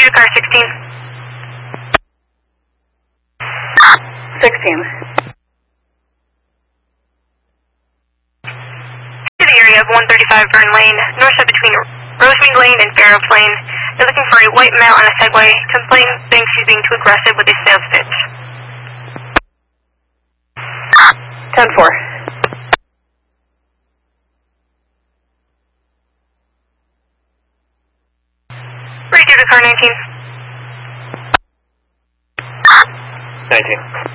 to car 16. 16. To the area of 135 Burn Lane, north side between Rosemead Lane and Fair Oaks Lane. They're looking for a white male on a Segway, complaining he's being too aggressive with his sales pitch. 10-4. Ready to car 19. 19.